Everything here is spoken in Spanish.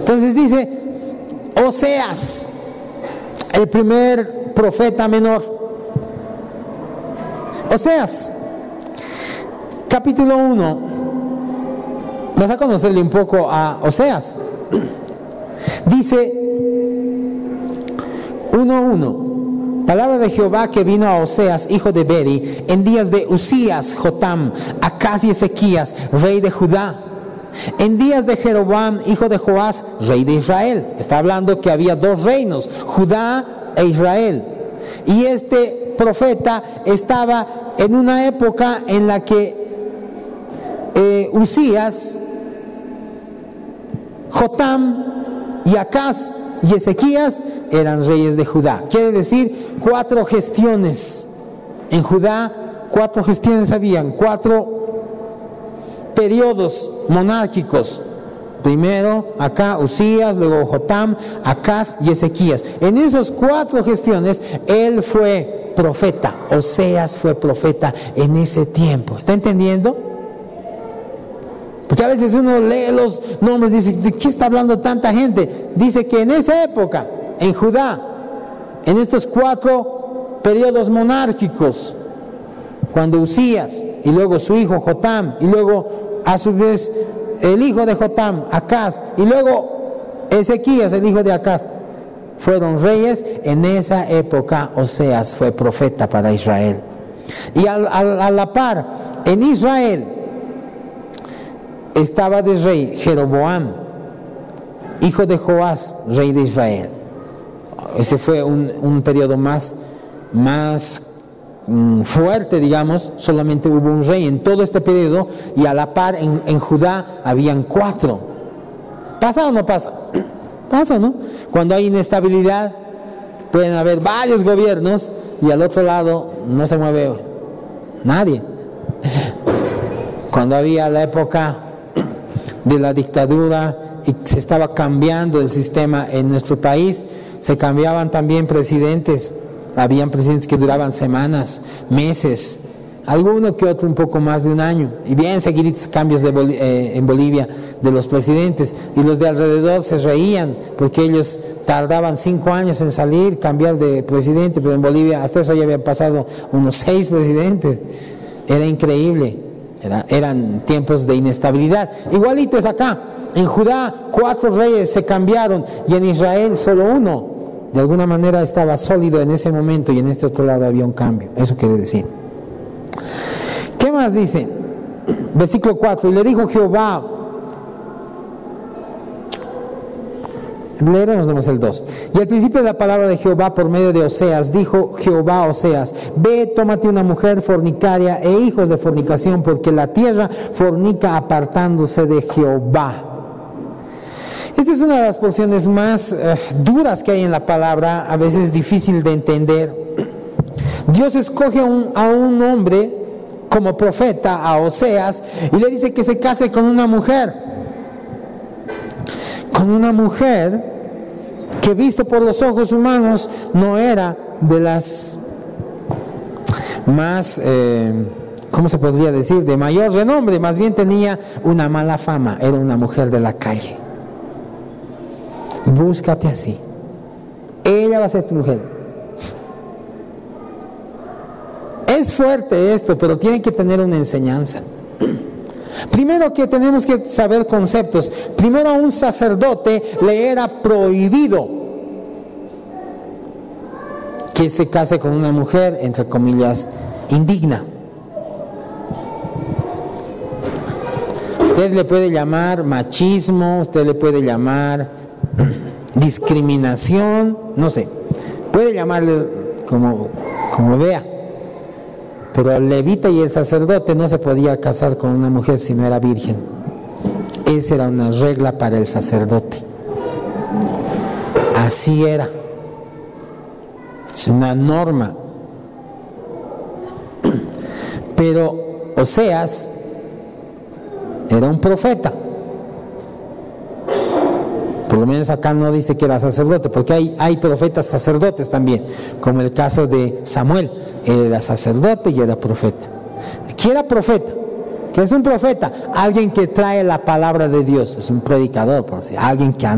Entonces dice Oseas, el primer profeta menor. Oseas, capítulo 1. Vas a conocerle un poco a Oseas. Dice 1:1. Palabra de Jehová que vino a Oseas, hijo de Beri, en días de Usías, Jotam, Acaz y Ezequías, rey de Judá, en días de Jeroboam, hijo de Joás, rey de Israel. Está hablando que había dos reinos, Judá e Israel. Y este profeta estaba en una época en la que Usías, Jotam y Acaz y Ezequías eran reyes de Judá. Quiere decir 4 gestiones. En Judá 4 gestiones habían, 4 periodos monárquicos. Primero acá Usías, luego Jotam, Acaz y Ezequías. En esas 4 gestiones él fue profeta. Oseas fue profeta en ese tiempo. ¿Está entendiendo? Porque a veces uno lee los nombres y dice, ¿de qué está hablando tanta gente? Dice que en esa época, en Judá, en estos 4 periodos monárquicos, cuando Usías y luego su hijo Jotam y luego a su vez el hijo de Jotam, Acaz, y luego Ezequías, el hijo de Acaz, fueron reyes, en esa época Oseas fue profeta para Israel. Y a la par, en Israel estaba de rey Jeroboam, hijo de Joás, rey de Israel. Ese fue un periodo más fuerte, digamos. Solamente hubo un rey en todo este periodo, y a la par en Judá habían 4. ¿Pasa o no pasa? Pasa, ¿no? Cuando hay inestabilidad pueden haber varios gobiernos y al otro lado no se mueve nadie. Cuando había la época de la dictadura y se estaba cambiando el sistema en nuestro país, se cambiaban también presidentes. Habían presidentes que duraban semanas, meses, alguno que otro un poco más de un año, y bien seguiditos cambios en Bolivia de los presidentes, y los de alrededor se reían porque ellos tardaban 5 años en salir, cambiar de presidente, pero en Bolivia hasta eso ya habían pasado unos 6 presidentes. Era increíble, eran tiempos de inestabilidad. Igualito es acá, en Judá 4 reyes se cambiaron y en Israel solo uno. De alguna manera estaba sólido en ese momento y en este otro lado había un cambio. Eso quiere decir. ¿Qué más dice? Versículo 4. Y le dijo Jehová, leeremos nomás el 2. Y al principio de la palabra de Jehová por medio de Oseas, dijo Jehová a Oseas, ve, tómate una mujer fornicaria e hijos de fornicación, porque la tierra fornica apartándose de Jehová. Esta es una de las porciones más duras que hay en la palabra, a veces difícil de entender. Dios escoge a un hombre como profeta, a Oseas, y le dice que se case con una mujer. Con una mujer que visto por los ojos humanos no era de las más, ¿cómo se podría decir?, de mayor renombre, más bien tenía una mala fama, era una mujer de la calle. Búscate así, ella va a ser tu mujer. Es fuerte esto, pero tiene que tener una enseñanza. Primero que tenemos que saber conceptos. Primero, a un sacerdote le era prohibido que se case con una mujer, entre comillas, indigna. Usted le puede llamar machismo, usted le puede llamar discriminación, no sé, puede llamarle como vea, pero el levita y el sacerdote no se podía casar con una mujer si no era virgen. Esa era una regla para el sacerdote, así era, es una norma. Pero Oseas era un profeta. Por lo menos acá no dice que era sacerdote, porque hay profetas sacerdotes también, como el caso de Samuel. Él era sacerdote y era profeta. Aquí era profeta. ¿Qué es un profeta? Alguien que trae la palabra de Dios. Es un predicador, por decir, alguien que